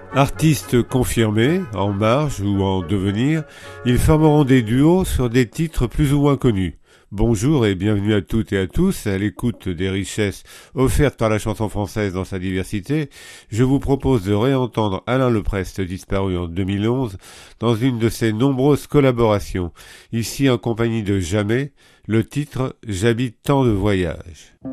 Artistes confirmés, en marge ou en devenir, ils formeront des duos sur des titres plus ou moins connus. Bonjour et bienvenue à toutes et à tous à l'écoute des richesses offertes par la chanson française dans sa diversité. Je vous propose de réentendre Alain Leprest, disparu en 2011, dans une de ses nombreuses collaborations, ici en compagnie de Jamais, le titre « J'habite tant de voyages ».